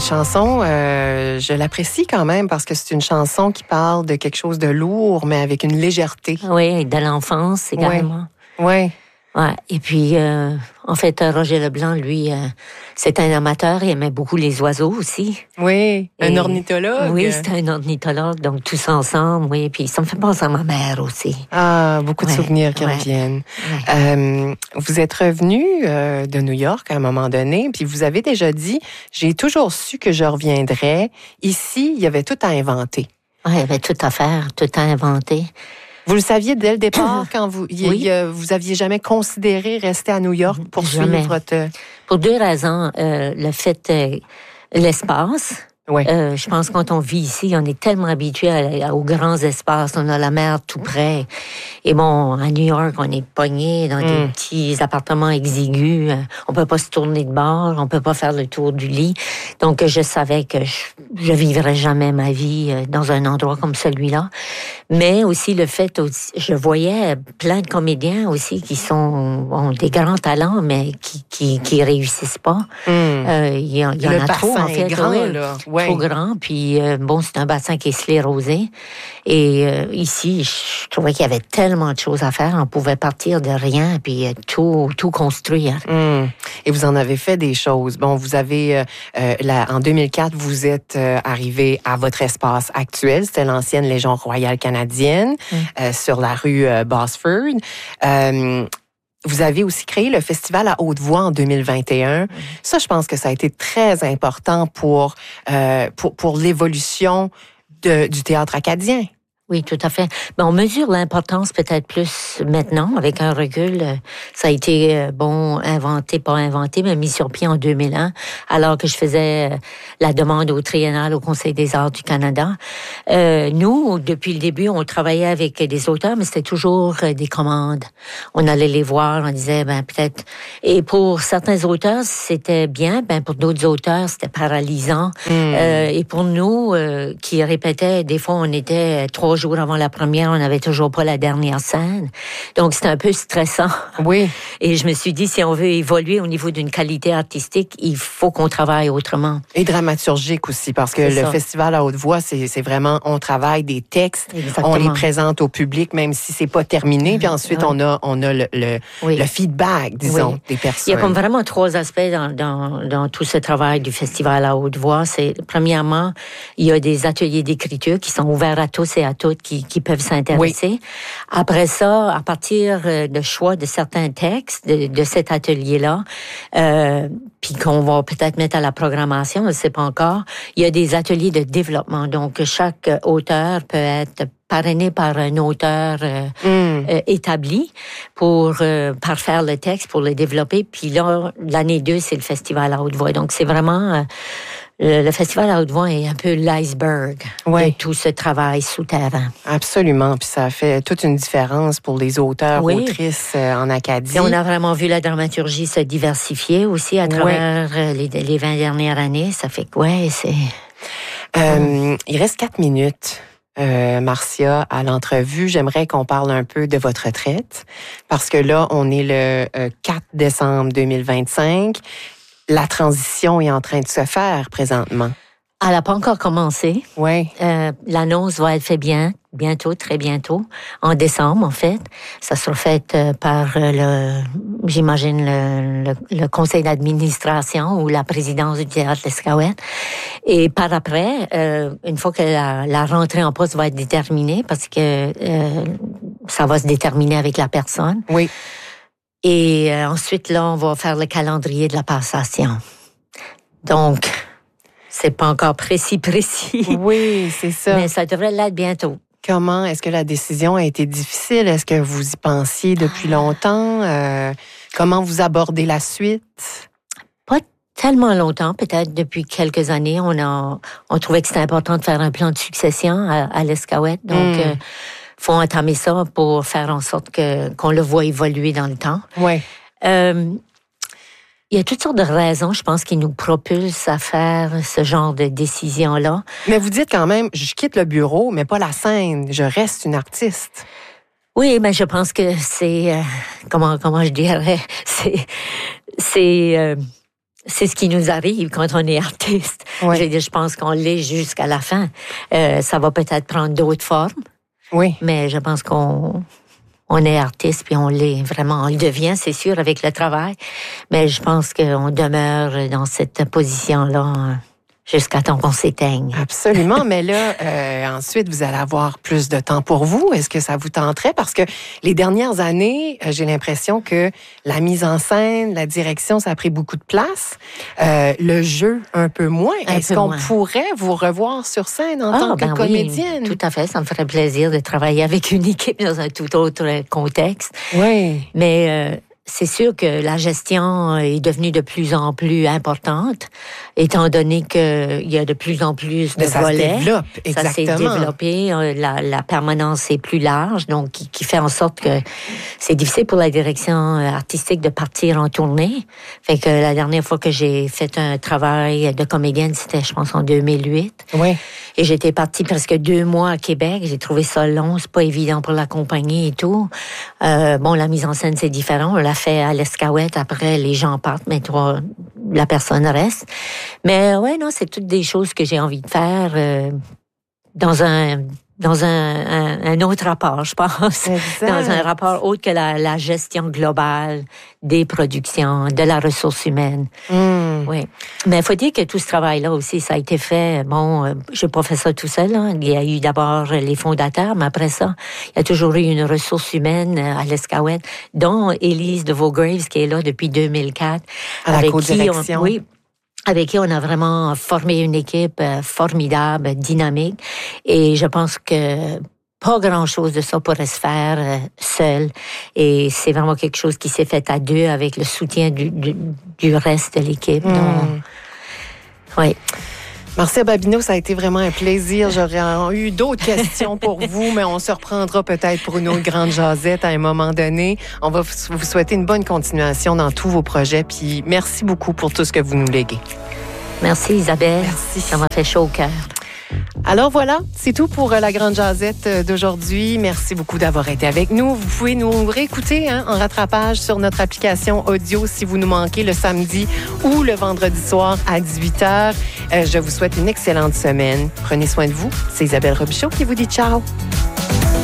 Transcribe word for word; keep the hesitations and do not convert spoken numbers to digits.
chanson, euh, je l'apprécie quand même parce que c'est une chanson qui parle de quelque chose de lourd, mais avec une légèreté. Oui, de l'enfance également. Oui. Ouais. Ouais. Et puis, euh, en fait, Roger Leblanc, lui, euh, c'est un amateur. Il aimait beaucoup les oiseaux aussi. Oui, un Et, ornithologue. Oui, c'est un ornithologue. Donc, tous ensemble, oui. Puis, ça me fait penser à ma mère aussi. Ah, beaucoup de ouais, souvenirs qui ouais, reviennent. Ouais. Euh, vous êtes revenu euh, de New York à un moment donné, puis vous avez déjà dit, j'ai toujours su que je reviendrais. Ici, il y avait tout à inventer. Oui, il y avait tout à faire, tout à inventer. Vous le saviez dès le départ quand vous y, oui. y, vous aviez jamais considéré rester à New York pour jamais. suivre votre... Pour deux raisons. Euh, le fait, euh, l'espace. Ouais. Euh, je pense que quand on vit ici, on est tellement habitué à, à, aux grands espaces. On a la mer tout près. Et bon, à New York, on est pogné dans mm. des petits appartements exigus. On peut pas se tourner de bord. On peut pas faire le tour du lit. Donc, je savais que je, je vivrais jamais ma vie dans un endroit comme celui-là. Mais aussi le fait, aussi, je voyais plein de comédiens aussi qui sont ont des grands talents, mais qui qui, qui réussissent pas. Il mm. euh, y, y en le a trop en fait. Est grand, ouais, là. Ouais. Trop grand. Puis euh, bon, c'est un bassin qui est sclérosé. Et euh, ici, je trouvais qu'il y avait tellement de choses à faire. On pouvait partir de rien puis euh, tout tout construire. Mm. Et vous en avez fait des choses. Bon, vous avez euh, la, en deux mille quatre, vous êtes euh, arrivé à votre espace actuel. C'était l'ancienne Légion royale canadienne mm. euh, sur la rue euh, Bosford. Euh, Vous avez aussi créé le Festival à haute voix en deux mille vingt et un. Ça, je pense que ça a été très important pour, euh, pour, pour l'évolution de, du théâtre acadien. Oui, tout à fait. Ben, on mesure l'importance peut-être plus maintenant, avec un recul. Ça a été, bon, inventé, pas inventé, mais mis sur pied en deux mille un, alors que je faisais la demande au Triennal au Conseil des arts du Canada. Euh, nous, depuis le début, on travaillait avec des auteurs, mais c'était toujours des commandes. On allait les voir, on disait, ben, peut-être... Et pour certains auteurs, c'était bien, ben, pour d'autres auteurs, c'était paralysant. Mmh. Euh, et pour nous, euh, qui répétaient, des fois, on était trois jours avant la première, on n'avait toujours pas la dernière scène. Donc, c'était un peu stressant. Oui. Et je me suis dit, si on veut évoluer au niveau d'une qualité artistique, il faut qu'on travaille autrement. Et dramaturgique aussi, parce que c'est le ça. Festival à haute voix, c'est, c'est vraiment, on travaille des textes, exactement. On les présente au public, même si c'est pas terminé, puis ensuite, oui. on a, on a le, le, oui. le feedback, disons, oui. des personnes. Il y a comme vraiment trois aspects dans, dans, dans tout ce travail du Festival à haute voix. C'est, premièrement, il y a des ateliers d'écriture qui sont ouverts à tous et à toutes qui, qui peuvent s'intéresser. Oui. Après ça, à partir de choix de certains textes de, de cet atelier-là, euh, puis qu'on va peut-être mettre à la programmation, on ne sait pas encore, il y a des ateliers de développement. Donc, chaque auteur peut être parrainé par un auteur euh, mm. euh, établi pour euh, parfaire le texte, pour le développer. Puis là, l'année deux, c'est le Festival à haute voix. Donc, c'est vraiment... Euh, Le, le Festival à haute voix est un peu l'iceberg oui. de tout ce travail souterrain. Absolument. Puis ça fait toute une différence pour les auteurs, oui. autrices euh, en Acadie. Et on a vraiment vu la dramaturgie se diversifier aussi à travers oui. les, les vingt dernières années. Ça fait que, ouais, c'est... Euh, il reste quatre minutes. Euh, Marcia, à l'entrevue, j'aimerais qu'on parle un peu de votre retraite. Parce que là, on est le euh, quatre décembre deux mille vingt-cinq. La transition est en train de se faire présentement. Elle n'a pas encore commencé. Oui. Euh, l'annonce va être faite bien, bientôt, très bientôt, en décembre en fait. Ça sera fait euh, par euh, le, j'imagine le, le, le conseil d'administration ou la présidence du théâtre l'Escaouette. Et par après, euh, une fois que la, la rentrée en poste va être déterminée, parce que euh, ça va se déterminer avec la personne. Oui. Et euh, ensuite, là, on va faire le calendrier de la passation. Donc, c'est pas encore précis, précis. Oui, c'est ça. Mais ça devrait l'être bientôt. Comment? Est-ce que la décision a été difficile? Est-ce que vous y pensiez depuis longtemps? Euh, comment vous abordez la suite? Pas tellement longtemps, peut-être depuis quelques années. On a, on trouvait que c'était important de faire un plan de succession à, à l'Escaouette. Donc, mm. euh, faut entamer ça pour faire en sorte que qu'on le voit évoluer dans le temps. Oui. Euh, il y a toutes sortes de raisons, je pense, qui nous propulsent à faire ce genre de décision-là. Mais vous dites quand même, je quitte le bureau, mais pas la scène. Je reste une artiste. Oui, mais je pense que c'est... Euh, comment, comment je dirais? C'est... c'est euh, c'est ce qui nous arrive quand on est artiste. Ouais. Je veux dire, je pense qu'on l'est jusqu'à la fin. Euh, ça va peut-être prendre d'autres formes. Oui. Mais je pense qu'on on est artiste, puis on l'est vraiment. On le devient, c'est sûr, avec le travail. Mais je pense qu'on demeure dans cette position-là jusqu'à temps qu'on s'éteigne. Absolument, mais là, euh, ensuite, vous allez avoir plus de temps pour vous. Est-ce que ça vous tenterait? Parce que les dernières années, euh, j'ai l'impression que la mise en scène, la direction, ça a pris beaucoup de place. Euh, le jeu, un peu moins. Un Est-ce peu qu'on moins. pourrait vous revoir sur scène en Ah, tant que ben comédienne? Oui, tout à fait. Ça me ferait plaisir de travailler avec une équipe dans un tout autre contexte. Oui. Mais euh, c'est sûr que la gestion est devenue de plus en plus importante, étant donné qu'il y a de plus en plus de Mais ça volets. se développe, exactement. Ça s'est développé, la, la permanence est plus large, donc qui, qui fait en sorte que c'est difficile pour la direction artistique de partir en tournée. Fait que la dernière fois que j'ai fait un travail de comédienne, c'était, je pense, en deux mille huit. Oui. Et j'étais partie presque deux mois à Québec. J'ai trouvé ça long, c'est pas évident pour la compagnie et tout. Euh, bon, la mise en scène, c'est différent. On l'a fait à l'Escaouette. Après, les gens partent, mais toi, la personne reste. Mais ouais, non, c'est toutes des choses que j'ai envie de faire euh, dans un dans un, un, un autre rapport, je pense. Exact. Dans un rapport autre que la, la gestion globale des productions, de la ressource humaine. Mm. Oui. Mais il faut dire que tout ce travail-là aussi, ça a été fait, bon, euh, je n'ai pas fait ça tout seul, hein. Il y a eu d'abord les fondateurs, mais après ça, il y a toujours eu une ressource humaine à l'Escaouette, dont Élise de Vaugraves, qui est là depuis deux mille quatre. À la avec co-direction. Qui on, oui, avec qui on a vraiment formé une équipe formidable, dynamique. Et je pense que pas grand-chose de ça pourrait se faire euh, seul. Et c'est vraiment quelque chose qui s'est fait à deux avec le soutien du, du, du reste de l'équipe. Mm. Donc, oui. Marcia Babineau, ça a été vraiment un plaisir. J'aurais eu d'autres questions pour vous, mais on se reprendra peut-être pour une autre grande jasette à un moment donné. On va vous souhaiter une bonne continuation dans tous vos projets. Puis merci beaucoup pour tout ce que vous nous léguez. Merci Isabelle. Merci. Ça m'a fait chaud au cœur. Alors voilà, c'est tout pour la grande jasette d'aujourd'hui. Merci beaucoup d'avoir été avec nous. Vous pouvez nous réécouter hein, en rattrapage sur notre application audio si vous nous manquez le samedi ou le vendredi soir à dix-huit heures. Euh, je vous souhaite une excellente semaine. Prenez soin de vous. C'est Isabelle Robichaud qui vous dit ciao.